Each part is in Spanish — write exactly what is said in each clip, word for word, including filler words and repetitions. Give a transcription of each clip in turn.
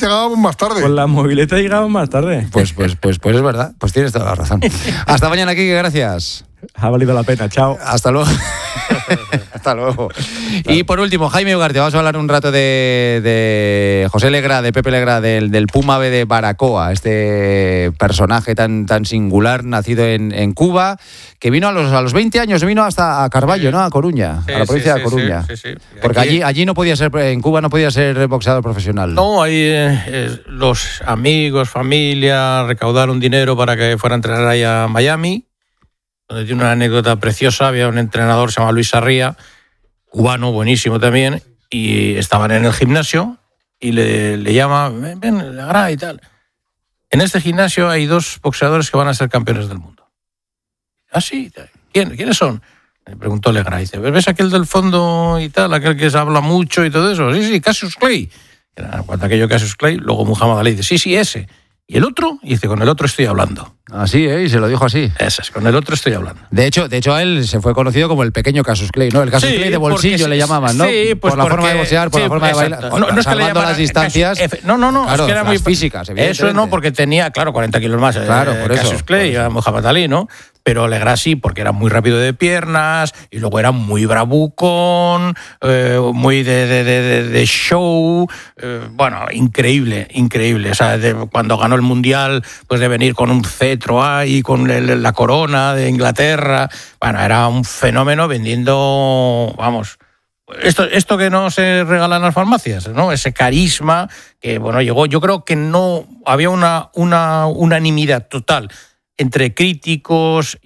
llegábamos más tarde. Con la mobileta llegamos más tarde. Pues, pues, pues, pues es verdad, pues tienes toda la razón. Hasta mañana, Quique, gracias. Ha valido la pena, chao. Hasta luego. Hasta luego. Y por último, Jaime Ugarte, vamos a hablar un rato de, de José Legra, de Pepe Legra, del, del Puma B de Baracoa, este personaje tan, tan singular, nacido en, en Cuba, que vino a los, a los veinte años, vino hasta a Carballo, ¿no? A Coruña, sí, a la provincia sí, de Coruña. Sí, sí, sí. Porque allí, allí no podía ser, en Cuba no podía ser boxeador profesional. No, ahí eh, eh, los amigos, familia, recaudaron dinero para que fuera a entrenar ahí a Miami, donde tiene una anécdota preciosa. Había un entrenador, se llama Luis Sarría, cubano, buenísimo también, y estaban en el gimnasio y le, le llama, ven, ven, Legra y tal. En este gimnasio hay dos boxeadores que van a ser campeones del mundo. ¿Ah, sí? ¿Quién, ¿Quiénes son? Le preguntó Legra, dice, ¿ves aquel del fondo y tal, aquel que se habla mucho y todo eso? Sí, sí, Cassius Clay. Cuando aquello Cassius Clay, luego Muhammad Ali dice, sí, sí, ese. ¿Y el otro? Y dice, con el otro estoy hablando. Así, ¿eh? Y se lo dijo así. Ese es, con el otro estoy hablando. De hecho, de hecho a él se fue conocido como el pequeño Cassius Clay, ¿no? El Cassius Sí, Clay de bolsillo porque- le llamaban, ¿no? sí, pues por la porque- forma de boxear, por sí, la forma de bailar. exacto. No, no es que le salvando llamaran las distancias. Cassius- no, no, no, claro, es que era las muy físicas, Eso evidentemente. no, porque tenía, claro, cuarenta kilos más. Claro, eh, por eso, Cassius Clay, por eso. Muhammad Ali, ¿no? Pero Legra sí, porque era muy rápido de piernas y luego era muy bravucón, eh, muy de, de, de, de show. Eh, bueno, increíble, increíble. O sea, de, cuando ganó el Mundial, pues de venir con un cetro ahí, con el, la corona de Inglaterra. Bueno, era un fenómeno vendiendo, vamos... Esto, esto que no se regala en las farmacias, ¿no? Ese carisma que, bueno, llegó. Yo creo que no había una, una unanimidad total entre críticos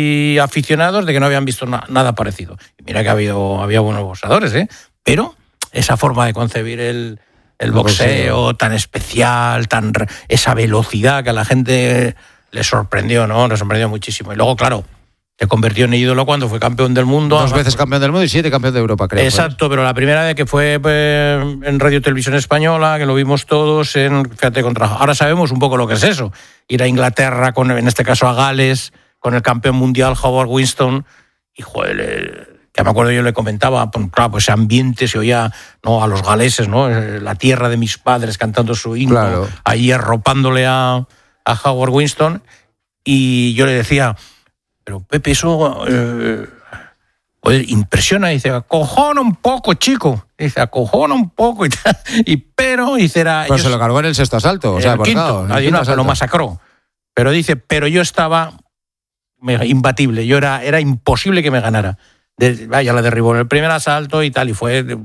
y aficionados de que no habían visto na- nada parecido. Y mira que ha habido, había buenos boxeadores, ¿eh? Pero esa forma de concebir el, el boxeo tan especial, tan esa velocidad que a la gente le sorprendió, ¿no? Le sorprendió muchísimo. Y luego, claro, se convirtió en ídolo cuando fue campeón del mundo. Dos veces campeón del mundo y siete campeón de Europa, creo. Exacto, pero la primera vez que fue pues, en Radio Televisión Española, que lo vimos todos, en, fíjate, contra... Ahora sabemos un poco lo que es eso. Ir a Inglaterra, con, en este caso a Gales, con el campeón mundial Howard Winston, y joder, que me acuerdo yo le comentaba, pues, claro, pues ese ambiente se oía, ¿no? A los galeses, ¿no? La tierra de mis padres cantando su himno, Claro. ahí arropándole a, a Howard Winston, y yo le decía, pero Pepe, eso eh, joder, impresiona, dice, acojona un poco, chico, dice, acojona un poco, y, tal, y pero, dice, era... Pero yo- se lo cargó en el sexto asalto, o sea, el por quinto, claro, en el hay quinto una que lo asalto. masacró. Pero dice, pero yo estaba me- imbatible, yo era, era imposible que me ganara. De, vaya, la derribó en el primer asalto y tal, y fue... de-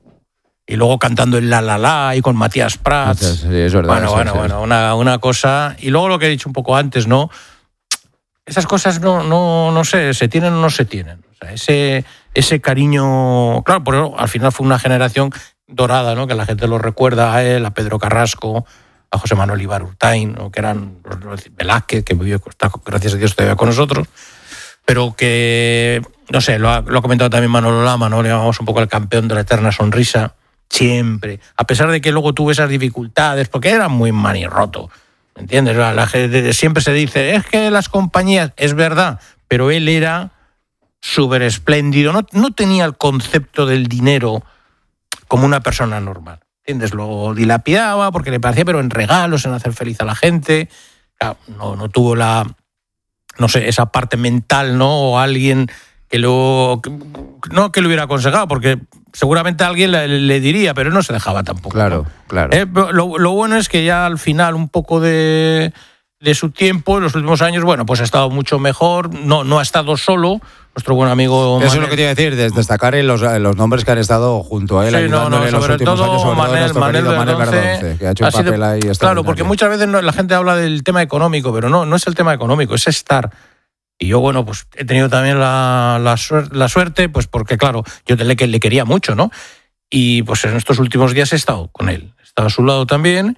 y luego cantando el La La La y con Matías Prats. Sí, es verdad. Bueno, sí, bueno, sí. bueno, una, una cosa... Y luego lo que he dicho un poco antes, ¿no? Esas cosas no, no, no sé, se tienen o no se tienen. O sea, ese, ese cariño... Claro, pero al final fue una generación dorada, ¿no? Que la gente lo recuerda a él, a Pedro Carrasco, a José Manuel Ibar Urtain, ¿no? Que eran los- los Velázquez, que vivió, está, gracias a Dios, todavía con nosotros, pero que, no sé, lo ha, lo ha comentado también Manolo Lama, ¿no? Le llamamos un poco el campeón de la eterna sonrisa, siempre, a pesar de que luego tuvo esas dificultades, porque era muy manirroto, ¿me entiendes? La, la gente siempre se dice, es que las compañías, es verdad, pero él era súper espléndido, no, no tenía el concepto del dinero como una persona normal, ¿entiendes? Lo dilapidaba porque le parecía, pero en regalos, en hacer feliz a la gente. Claro, no, no tuvo la, no sé, esa parte mental, ¿no? O alguien que lo, que- no que lo hubiera aconsejado, porque seguramente alguien le, le diría, pero no se dejaba tampoco. Claro, ¿no? claro. Eh, lo, lo bueno es que ya al final un poco de, de su tiempo, en los últimos años, bueno, pues ha estado mucho mejor, no, no ha estado solo, nuestro buen amigo... Eso es Manel- lo que te iba a decir, des- destacar en los, en los nombres que han estado junto a él, Sí, no, no, ayudándole en los sobre últimos todo años, sobre todo Manel- nuestro Manel querido Manel Verdonce, Verdonce, que ha hecho un ha sido- papel ahí Claro, extraordinario. porque muchas veces no- la gente habla del tema económico, pero no, no es el tema económico, es estar. Y yo, bueno, pues he tenido también la, la, suer- la suerte, pues porque, claro, yo le, que le quería mucho, ¿no? Y pues en estos últimos días he estado con él, he estado a su lado también.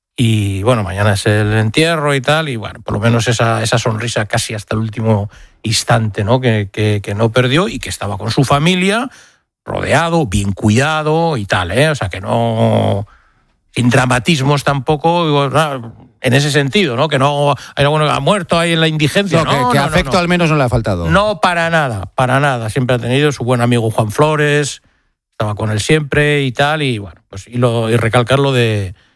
Y bueno, mañana es el entierro y tal, y bueno, por lo menos esa, esa sonrisa casi hasta el último instante, ¿no? Que, que, que no perdió y que estaba con su familia, rodeado, bien cuidado y tal, ¿eh? O sea, que no... sin dramatismos tampoco, digo, ah, en ese sentido, ¿no? Que no hay alguno que ha muerto ahí en la indigencia. No, No, que, que no, no, afecto no. al menos no le ha faltado. No, para nada, para nada. Siempre ha tenido su buen amigo Juan Flores, estaba con él siempre y tal, y bueno, pues y, lo, y recalcar lo de